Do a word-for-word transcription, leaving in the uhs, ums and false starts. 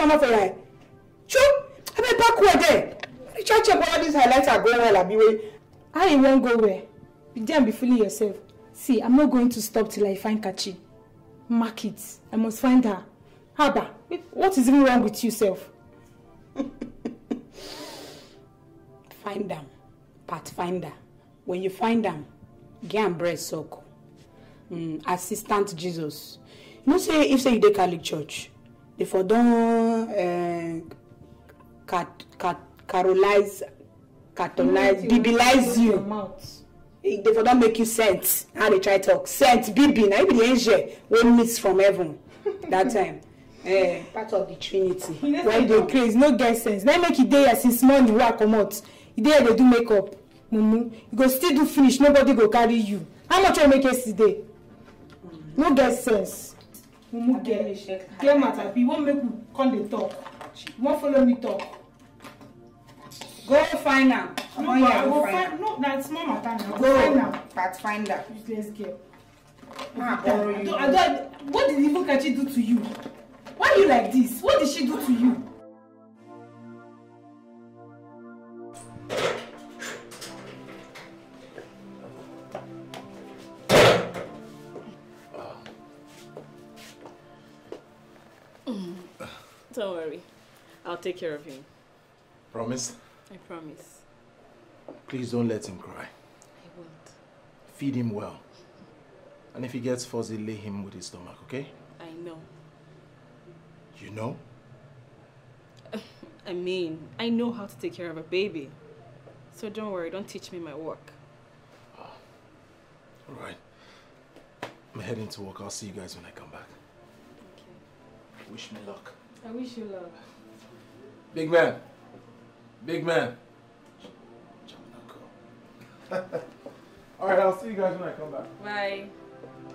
mama for like. Sure, I be backward there. You try check all these highlights are going well, Abi way. How you won't go where? Be there and be fooling yourself. See, I'm not going to stop till I find Kachi. Mark it. I must find her. Haba, what is even wrong with yourself? Find them. Pathfinder. When you find them, get and breast soak. Mm, Assistant Jesus. You know, say if say you dey Catholic church, they for don't uh, cat cat carolize, catolize, bibilize you. They for don't make you sent. How they try talk sent, bibi. Now be the angel when meets from heaven. That time, uh, part of the Trinity. When they crazy, no get sense. They make it there since morning. Work come out. There they do makeup. Mumu, you go still do finish. Nobody go carry you. How much you make yesterday? Mm. No get sense. Mumu get get matter. You won't make me come the talk. You won't follow me talk. Go find her. No, go, I go find. find no, that's small matter now. Go find her. Pathfinder. Useless girl. Ah, I don't, I don't, I don't, what did even Kachi do to you? Why are you like this? What did she do to you? Don't worry. I'll take care of him. Promise? I promise. Please don't let him cry. I won't. Feed him well. And if he gets fuzzy, lay him with his stomach, okay? I know. You know? I mean, I know how to take care of a baby. So don't worry, don't teach me my work. Oh. All right. I'm heading to work. I'll see you guys when I come back. Okay. Wish me luck. I wish you luck. Big man. Big man. All right, I'll see you guys when I come back. Bye.